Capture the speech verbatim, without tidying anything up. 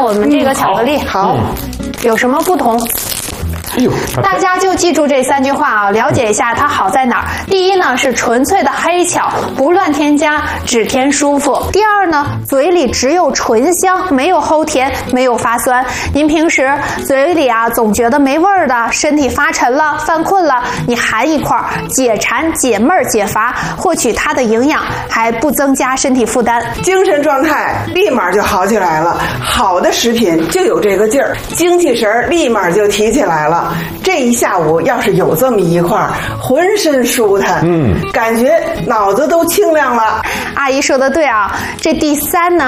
我们这个巧克力， 嗯、好，好有什么不同？ 哎呦， 大家就记住这三句话啊，了解一下它好在哪儿。第一呢是纯粹的黑巧，不乱添加，只添舒服。第二呢，嘴里只有醇香，没有齁甜，没有发酸。您平时嘴里啊总觉得没味儿的，身体发沉了、犯困了，你含一块，解馋、解闷儿、解乏，获取它的营养，还不增加身体负担， 精神状态立马就好起来了。好的食品就有这个劲儿，精气神立马就提起来了。这一下午要是有这么一块，浑身舒坦，嗯，感觉脑子都清亮了。 阿姨说的对啊，这第三呢